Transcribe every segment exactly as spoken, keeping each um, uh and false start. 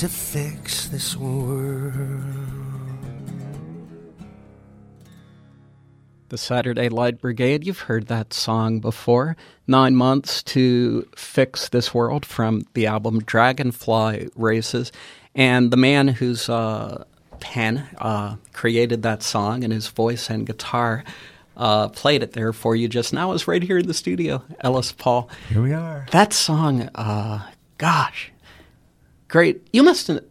to fix this world. The Saturday Light Brigade, you've heard that song before. Nine Months to Fix This World from the album Dragonfly Races. And the man whose uh, pen uh, created that song and his voice and guitar uh, played it there for you just now is right here in the studio, Ellis Paul. Here we are. That song, uh, gosh, great. You must have...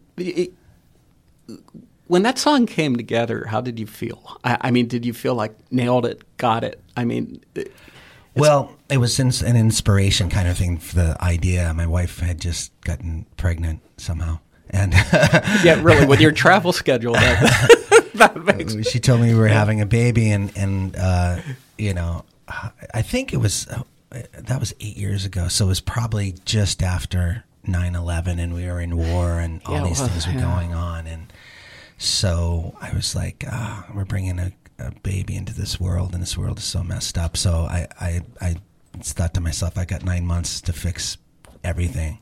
When that song came together, how did you feel? I, I mean, did you feel like nailed it, got it? I mean, well, it was ins- an inspiration kind of thing for the idea. My wife had just gotten pregnant somehow, and yeah, really, with your travel schedule, that, that makes. She told me we were having a baby, and and uh, you know, I think it was uh, that was eight years ago, so it was probably just after nine eleven, and we were in war, and all yeah, these well, things were yeah. going on, and. So I was like, ah, we're bringing a, a baby into this world, and this world is so messed up. So I, I, I thought to myself, I got nine months to fix everything.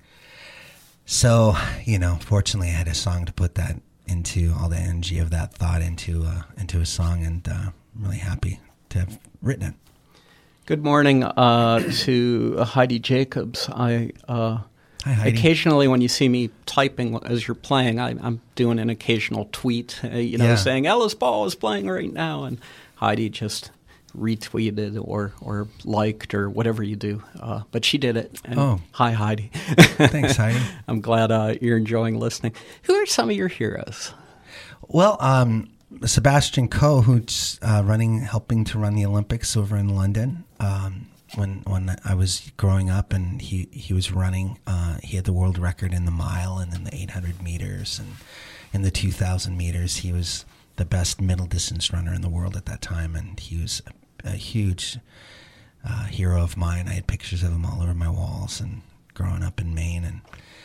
So, you know, fortunately, I had a song to put that into, all the energy of that thought into, uh, into a song, and uh, I'm really happy to have written it. Good morning uh, to Heidi Jacobs. I. Uh, Hi, Heidi. Occasionally, when you see me typing as you're playing, I, I'm doing an occasional tweet, uh, you know, Yeah. saying Ellis Paul is playing right now, and Heidi just retweeted or or liked or whatever you do. Uh, but she did it. And Oh. Hi, Heidi. Thanks, Heidi. I'm glad uh, you're enjoying listening. Who are some of your heroes? Well, um, Sebastian Coe, who's uh, running, helping to run the Olympics over in London. Um, When when I was growing up, and he, he was running, uh, he had the world record in the mile and in the eight hundred meters, and in the two thousand meters, he was the best middle distance runner in the world at that time, and he was a, a huge uh, hero of mine. I had pictures of him all over my walls, and growing up in Maine, and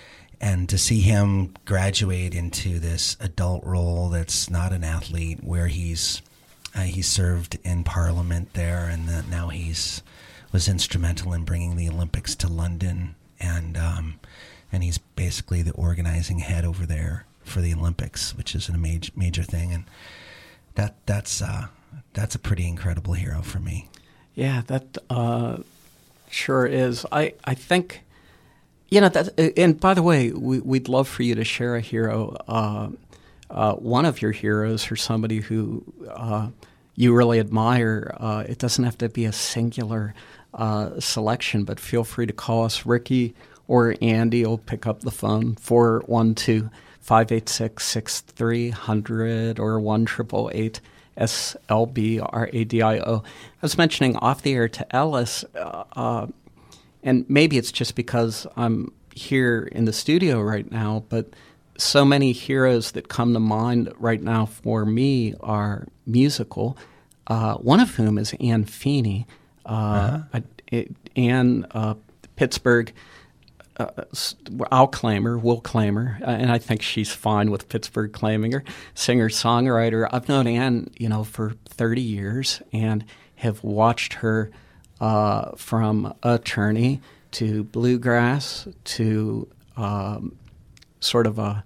and to see him graduate into this adult role that's not an athlete, where he's uh, he served in Parliament there, and that now he's was instrumental in bringing the Olympics to London, and um, and he's basically the organizing head over there for the Olympics, which is a major major thing, and that that's uh, that's a pretty incredible hero for me. Yeah, that uh, sure is. I, I think, you know, that, and by the way, we, we'd love for you to share a hero, uh, uh, one of your heroes, or somebody who uh, you really admire. Uh, it doesn't have to be a singular Uh, selection, but feel free to call us. Ricky or Andy will pick up the phone, four one two, five eight six, six three zero zero or one eight eight eight, S L B R A D I O. I was mentioning off the air to Ellis, uh, uh, and maybe it's just because I'm here in the studio right now, but so many heroes that come to mind right now for me are musical, uh, one of whom is Anne Feeney. Uh, Uh-huh. it, Anne, uh, Pittsburgh, uh, I'll claim her, we'll claim her, uh, and I think she's fine with Pittsburgh claiming her. Singer-songwriter. I've known Anne, you know, for thirty years and have watched her uh, from Attorney to bluegrass to um, sort of a,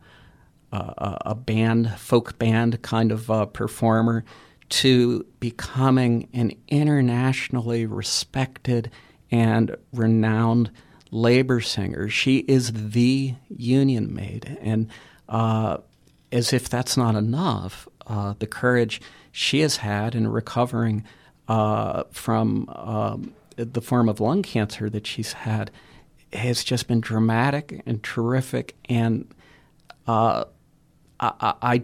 a, a band, folk band kind of uh, performer, to becoming an internationally respected and renowned labor singer. She is the Union Maid. And uh, as if that's not enough, uh, the courage she has had in recovering uh, from um, the form of lung cancer that she's had has just been dramatic and terrific. And uh, I, I, I,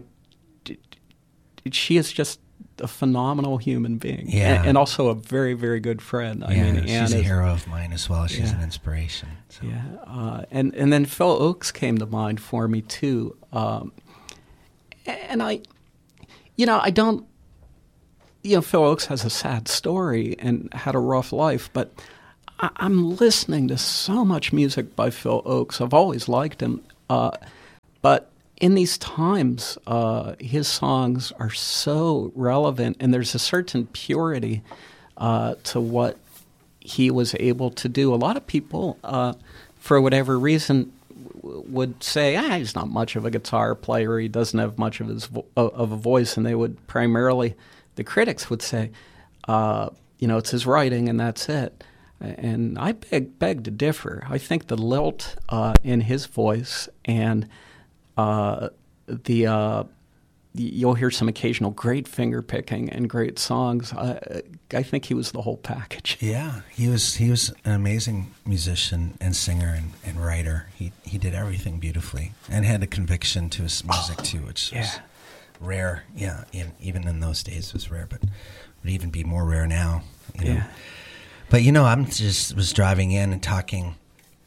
she is just a phenomenal human being, Yeah. and, and also a very, very good friend. I yeah, mean, she's Anne a is, hero of mine as well. She's Yeah. an inspiration. So. Yeah, uh, and and then Phil Oakes came to mind for me too, um, and I, you know, I don't, you know, Phil Oakes has a sad story and had a rough life, but I, I'm listening to so much music by Phil Oakes. I've always liked him, uh, but in these times, uh, his songs are so relevant, and there's a certain purity uh, to what he was able to do. A lot of people, uh, for whatever reason, w- would say, ah, he's not much of a guitar player. He doesn't have much of his vo- of a voice, and they would primarily, the critics would say, uh, you know, it's his writing and that's it. And I beg beg to differ. I think the lilt uh, in his voice and uh, the uh, you'll hear some occasional great finger picking and great songs. I, I think he was the whole package. Yeah, he was he was an amazing musician and singer and, and writer. He he did everything beautifully and had a conviction to his music too, which Yeah. was rare. Yeah, in, even in those days was rare, but would even be more rare now. You know? Yeah. But you know, I'm just was driving in and talking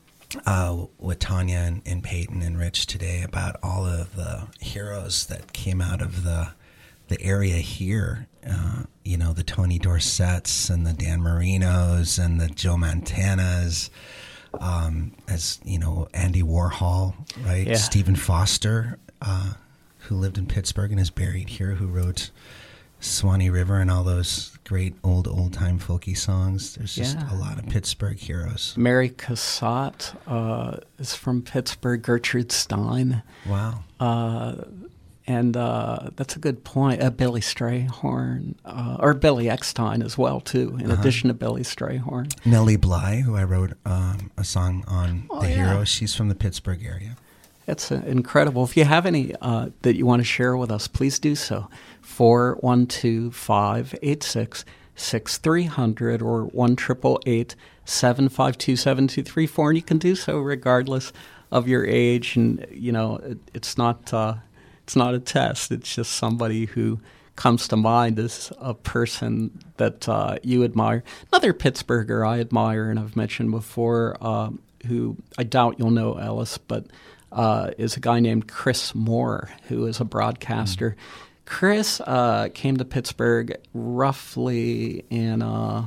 uh, with Tanya and, and Peyton and Rich today about all of the heroes that came out of the the area here. Uh, you know, the Tony Dorsetts and the Dan Marinos and the Joe Montanas. Um, as you know, Andy Warhol, right? Yeah. Stephen Foster, uh, who lived in Pittsburgh and is buried here, who wrote Swanee River and all those great old, old-time folky songs. There's just Yeah. a lot of Pittsburgh heroes. Mary Cassatt uh, is from Pittsburgh. Gertrude Stein. Wow. Uh, and uh, that's a good point. Uh, Billy Strayhorn, uh, or Billy Eckstein as well, too, in Uh-huh. addition to Billy Strayhorn. Nellie Bly, who I wrote um, a song on, Oh, The yeah. Heroes. She's from the Pittsburgh area. It's uh, incredible. If you have any uh, that you want to share with us, please do so. four one two, five eight six, six three zero zero or one eight eight eight, seven five two, seven two three four. And you can do so regardless of your age. And, you know, it, it's not uh, it's not a test. It's just somebody who comes to mind as a person that uh, you admire. Another Pittsburgher I admire, and I've mentioned before, um, who I doubt you'll know, Ellis, but uh, is a guy named Chris Moore, who is a broadcaster. Mm. Chris uh, came to Pittsburgh roughly in, uh,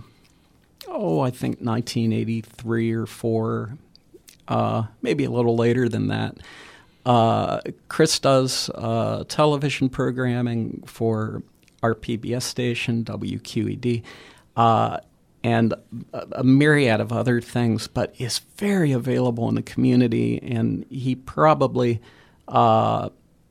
oh, I think nineteen eighty-three or four, uh, maybe a little later than that. Uh, Chris does uh, television programming for our P B S station, W Q E D, uh, and a, a myriad of other things, but is very available in the community, and he probably uh,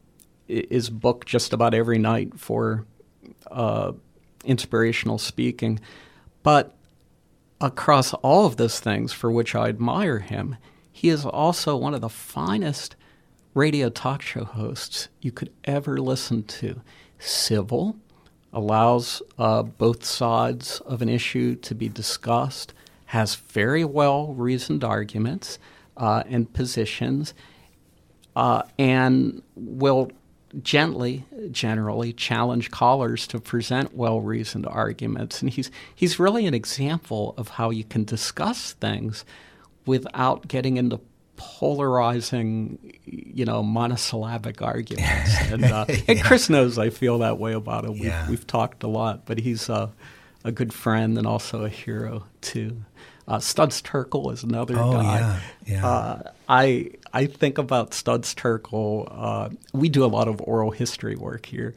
is booked just about every night for uh, inspirational speaking. But across all of those things for which I admire him, he is also one of the finest radio talk show hosts you could ever listen to. Civil, allows uh, both sides of an issue to be discussed, has very well-reasoned arguments uh, and positions, uh, and will gently, generally challenge callers to present well-reasoned arguments. And he's he's really an example of how you can discuss things without getting into polarizing, you know, monosyllabic arguments. And, uh, yeah. and Chris knows I feel that way about him. We've, yeah. we've talked a lot, but he's uh, a good friend and also a hero, too. Uh, Studs Terkel is another oh, guy. Yeah, yeah. Uh, I I think about Studs Terkel. Uh, we do a lot of oral history work here,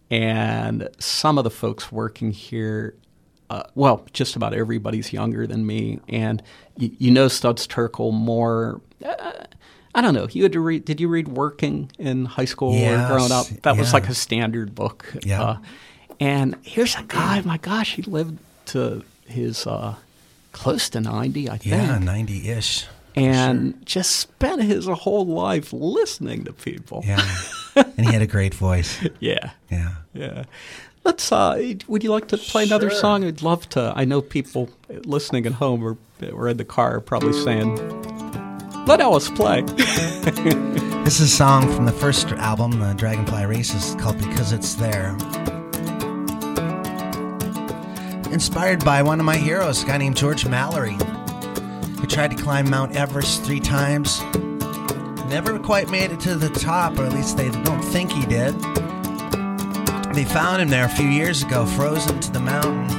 and some of the folks working here, uh, well, just about everybody's younger than me, and you, you know Studs Terkel more. Uh, I don't know. You had to read. Did you read Working in high school yes, or growing up? That yeah. was like a standard book. Yeah. Uh, and here's a guy. My gosh, he lived to his. Uh, Close to ninety, I think. Yeah, ninety-ish. And sure. just spent his whole life listening to people. Yeah. And he had a great voice. yeah. Yeah. Yeah. Let's, uh, would you like to play Sure. another song? I'd love to. I know people listening at home or, or in the car are probably saying, let Ellis play. This is a song from the first album, uh, Dragonfly Races, called Because It's There. Inspired by one of my heroes, a guy named George Mallory, who tried to climb Mount Everest three times. Never quite made it to the top, or at least they don't think he did. They found him there a few years ago, frozen to the mountain.